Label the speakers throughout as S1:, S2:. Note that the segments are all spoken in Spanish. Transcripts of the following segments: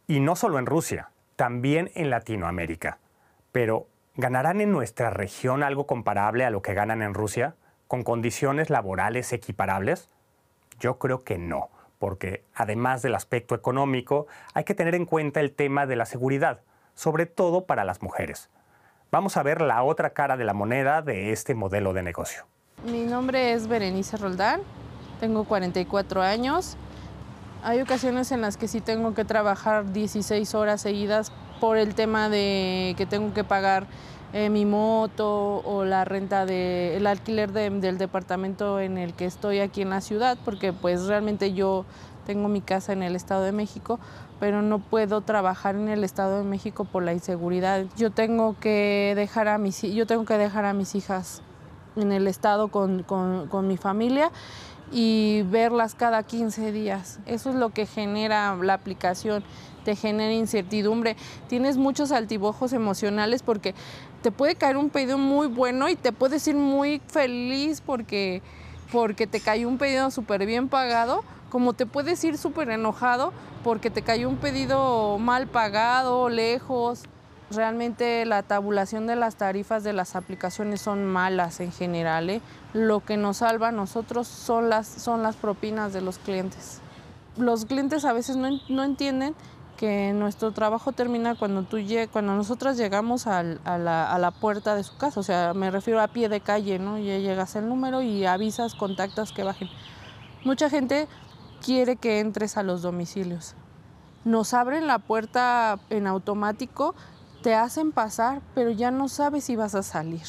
S1: Y no solo en Rusia, también en Latinoamérica. Pero, ¿ganarán en nuestra región algo comparable a lo que ganan en Rusia, con condiciones laborales equiparables? Yo creo que no, porque además del aspecto económico, hay que tener en cuenta el tema de la seguridad, sobre todo para las mujeres. Vamos a ver la otra cara de la moneda de este modelo de negocio.
S2: Mi nombre es Berenice Roldán, tengo 44 años. Hay ocasiones en las que sí tengo que trabajar 16 horas seguidas por el tema de que tengo que pagar mi moto o la renta el alquiler del departamento en el que estoy aquí en la ciudad, porque pues realmente yo tengo mi casa en el Estado de México, pero no puedo trabajar en el Estado de México por la inseguridad. Yo tengo que dejar a mis hijas en el Estado con mi familia y verlas cada 15 días. Eso es lo que genera la aplicación, te genera incertidumbre. Tienes muchos altibajos emocionales porque te puede caer un pedido muy bueno y te puedes ir muy feliz porque te cayó un pedido súper bien pagado, como te puedes ir súper enojado porque te cayó un pedido mal pagado, lejos. Realmente la tabulación de las tarifas de las aplicaciones son malas en general, ¿eh? Lo que nos salva a nosotros son las propinas de los clientes. Los clientes a veces no entienden que nuestro trabajo termina cuando nosotras llegamos a la puerta de su casa, o sea, me refiero a pie de calle, ¿no? Ya llegas el número y avisas, contactas que bajen. Mucha gente quiere que entres a los domicilios. Nos abren la puerta en automático, te hacen pasar, pero ya no sabes si vas a salir.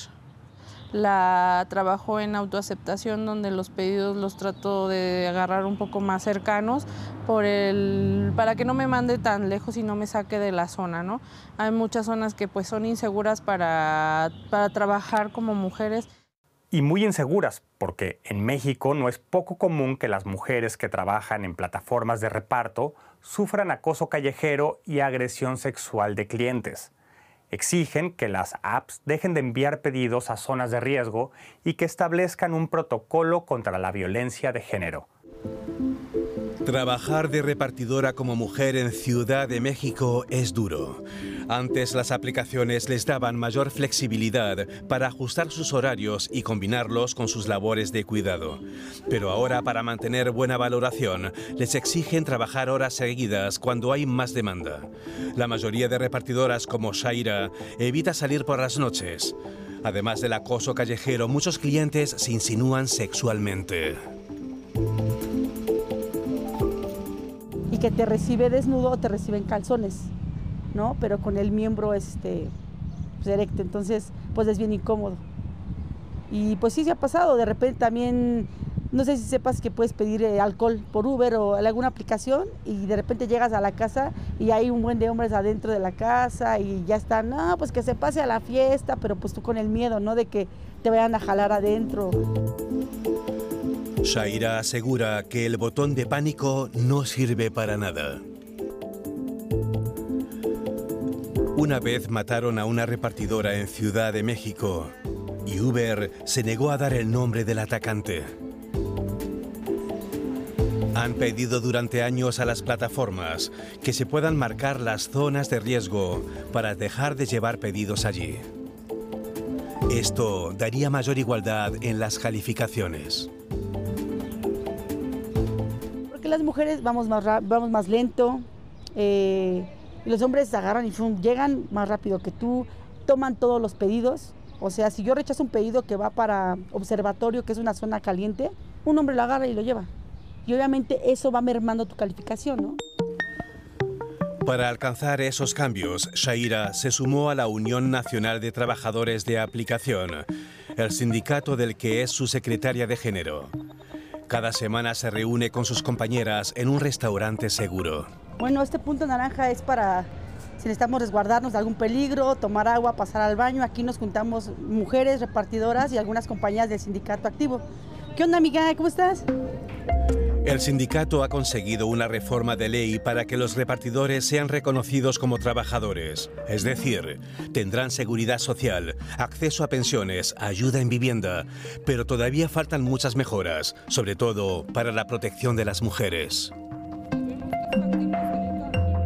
S2: Trabajo en autoaceptación, donde los pedidos los trato de agarrar un poco más cercanos para que no me mande tan lejos y no me saque de la zona, ¿no? Hay muchas zonas que pues son inseguras para trabajar como mujeres.
S1: Y muy inseguras, porque en México no es poco común que las mujeres que trabajan en plataformas de reparto sufran acoso callejero y agresión sexual de clientes. Exigen que las apps dejen de enviar pedidos a zonas de riesgo y que establezcan un protocolo contra la violencia de género.
S3: Trabajar de repartidora como mujer en Ciudad de México es duro. Antes las aplicaciones les daban mayor flexibilidad para ajustar sus horarios y combinarlos con sus labores de cuidado. Pero ahora, para mantener buena valoración, les exigen trabajar horas seguidas cuando hay más demanda. La mayoría de repartidoras como Shaira evita salir por las noches. Además del acoso callejero, muchos clientes se insinúan sexualmente.
S4: Y que te recibe desnudo o te recibe en calzones, ¿no? Pero con el miembro pues erecto, entonces pues es bien incómodo. Y pues sí se ha pasado, de repente también, no sé si sepas que puedes pedir alcohol por Uber o alguna aplicación y de repente llegas a la casa y hay un buen de hombres adentro de la casa y ya están, no, pues que se pase a la fiesta, pero pues tú con el miedo, ¿no? De que te vayan a jalar adentro.
S3: Shaira asegura que el botón de pánico no sirve para nada. Una vez mataron a una repartidora en Ciudad de México y Uber se negó a dar el nombre del atacante. Han pedido durante años a las plataformas que se puedan marcar las zonas de riesgo para dejar de llevar pedidos allí. Esto daría mayor igualdad en las calificaciones.
S4: Las mujeres vamos más lento, y los hombres agarran y llegan más rápido que tú, toman todos los pedidos. O sea, si yo rechazo un pedido que va para observatorio, que es una zona caliente, un hombre lo agarra y lo lleva. Y obviamente eso va mermando tu calificación, ¿no?
S3: Para alcanzar esos cambios, Shaira se sumó a la Unión Nacional de Trabajadores de Aplicación, el sindicato del que es su secretaria de género. Cada semana se reúne con sus compañeras en un restaurante seguro.
S4: Bueno, este punto naranja es para si necesitamos resguardarnos de algún peligro, tomar agua, pasar al baño. Aquí nos juntamos mujeres repartidoras y algunas compañías del sindicato activo. ¿Qué onda, amiga? ¿Cómo estás?
S3: El sindicato ha conseguido una reforma de ley para que los repartidores sean reconocidos como trabajadores. Es decir, tendrán seguridad social, acceso a pensiones, ayuda en vivienda, pero todavía faltan muchas mejoras, sobre todo para la protección de las mujeres.
S4: Algo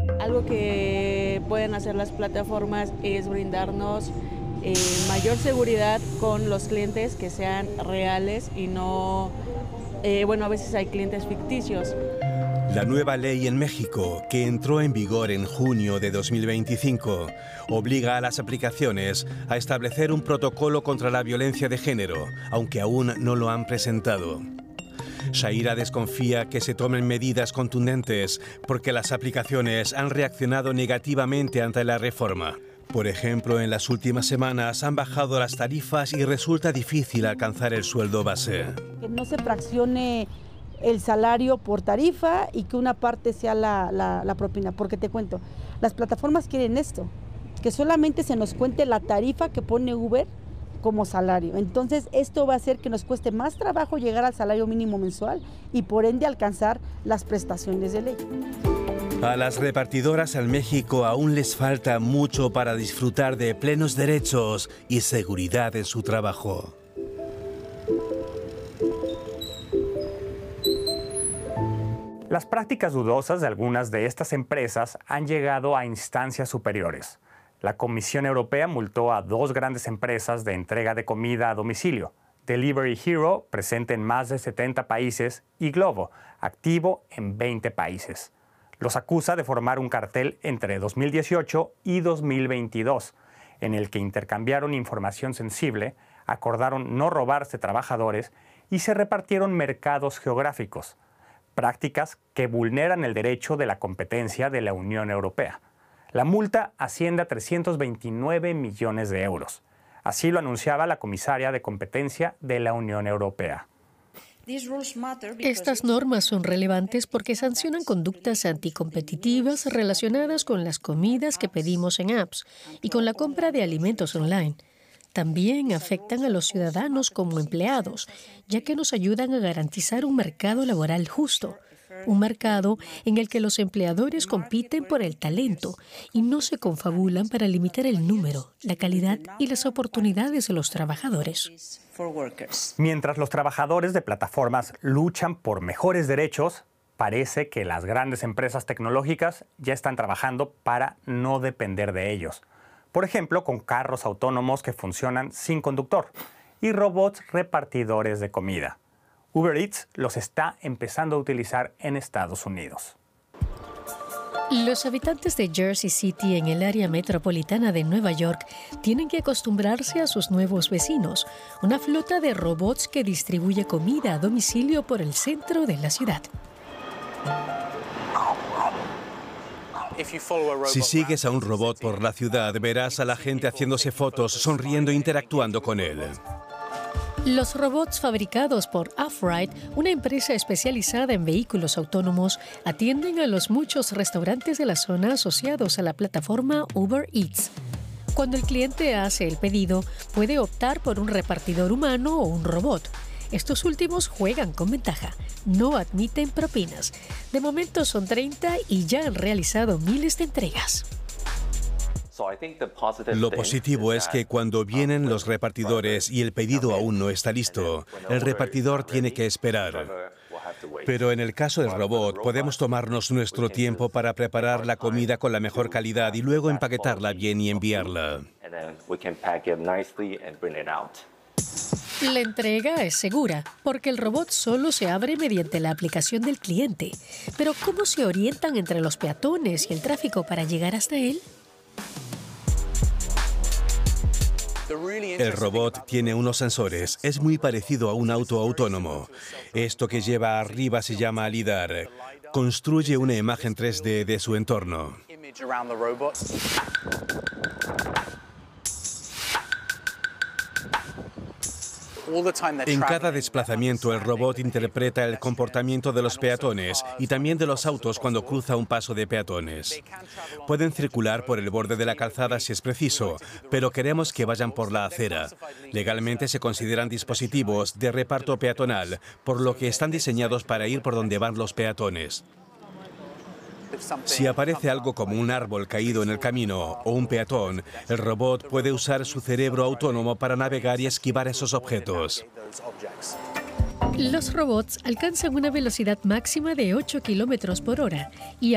S5: lo que pueden hacer las plataformas es brindarnos mayor seguridad con los clientes que sean reales y no, a veces hay clientes ficticios.
S3: La nueva ley en México, que entró en vigor en junio de 2025, obliga a las aplicaciones a establecer un protocolo contra la violencia de género, aunque aún no lo han presentado. Shaira desconfía que se tomen medidas contundentes porque las aplicaciones han reaccionado negativamente ante la reforma. Por ejemplo, en las últimas semanas han bajado las tarifas y resulta difícil alcanzar el sueldo base.
S4: Que no se fraccione el salario por tarifa y que una parte sea la propina, porque te cuento, las plataformas quieren esto, que solamente se nos cuente la tarifa que pone Uber como salario. Entonces esto va a hacer que nos cueste más trabajo llegar al salario mínimo mensual y por ende alcanzar las prestaciones de ley.
S3: A las repartidoras en México aún les falta mucho para disfrutar de plenos derechos y seguridad en su trabajo.
S1: Las prácticas dudosas de algunas de estas empresas han llegado a instancias superiores. La Comisión Europea multó a 2 grandes empresas de entrega de comida a domicilio, Delivery Hero, presente en más de 70 países, y Glovo, activo en 20 países. Los acusa de formar un cartel entre 2018 y 2022, en el que intercambiaron información sensible, acordaron no robarse trabajadores y se repartieron mercados geográficos, prácticas que vulneran el derecho de la competencia de la Unión Europea. La multa asciende a 329 millones de euros. Así lo anunciaba la comisaria de competencia de la Unión Europea.
S6: Estas normas son relevantes porque sancionan conductas anticompetitivas relacionadas con las comidas que pedimos en apps y con la compra de alimentos online. También afectan a los ciudadanos como empleados, ya que nos ayudan a garantizar un mercado laboral justo. Un mercado en el que los empleadores compiten por el talento y no se confabulan para limitar el número, la calidad y las oportunidades de los trabajadores.
S1: Mientras los trabajadores de plataformas luchan por mejores derechos, parece que las grandes empresas tecnológicas ya están trabajando para no depender de ellos. Por ejemplo, con carros autónomos que funcionan sin conductor y robots repartidores de comida. Uber Eats los está empezando a utilizar en Estados Unidos.
S6: Los habitantes de Jersey City, en el área metropolitana de Nueva York, tienen que acostumbrarse a sus nuevos vecinos, una flota de robots que distribuye comida a domicilio por el centro de la ciudad.
S3: Si sigues a un robot por la ciudad, verás a la gente haciéndose fotos, sonriendo e interactuando con él.
S6: Los robots fabricados por Off-Ride, una empresa especializada en vehículos autónomos, atienden a los muchos restaurantes de la zona asociados a la plataforma Uber Eats. Cuando el cliente hace el pedido, puede optar por un repartidor humano o un robot. Estos últimos juegan con ventaja. No admiten propinas. De momento son 30 y ya han realizado miles de entregas.
S3: Lo positivo es que cuando vienen los repartidores y el pedido aún no está listo, el repartidor tiene que esperar. Pero en el caso del robot, podemos tomarnos nuestro tiempo para preparar la comida con la mejor calidad y luego empaquetarla bien y enviarla.
S6: La entrega es segura, porque el robot solo se abre mediante la aplicación del cliente. Pero ¿cómo se orientan entre los peatones y el tráfico para llegar hasta él?
S3: El robot tiene unos sensores. Es muy parecido a un auto autónomo. Esto que lleva arriba se llama LiDAR. Construye una imagen 3D de su entorno. En cada desplazamiento, el robot interpreta el comportamiento de los peatones y también de los autos cuando cruza un paso de peatones. Pueden circular por el borde de la calzada si es preciso, pero queremos que vayan por la acera. Legalmente se consideran dispositivos de reparto peatonal, por lo que están diseñados para ir por donde van los peatones. Si aparece algo como un árbol caído en el camino o un peatón, el robot puede usar su cerebro autónomo para navegar y esquivar esos objetos.
S6: Los robots alcanzan una velocidad máxima de 8 km/h y